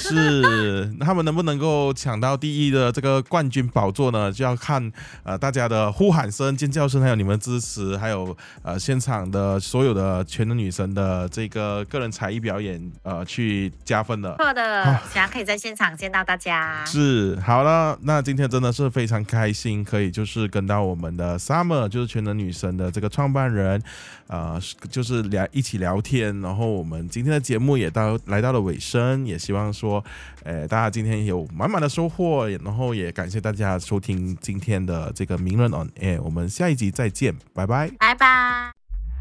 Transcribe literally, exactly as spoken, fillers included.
是他们能不能够抢到第一的这个冠军宝座呢？就要看呃大家的呼喊声、尖叫声，还有你们的支持，还有呃现场的所有的全能女神的这个个人才艺表演呃去加分的。 错的，想要可以在现场见到大家。 是，好了，那今天真的是非常开心，可以就是跟到我们的 Summer， 就是全能女神的这个创办人，呃，就是聊一起聊天，然后我们今天的节目也到来到了尾声，也希望说，呃，大家今天有满满的收获，然后也感谢大家收听今天的这个名人 on air， 我们下一集再见，拜拜， 拜拜。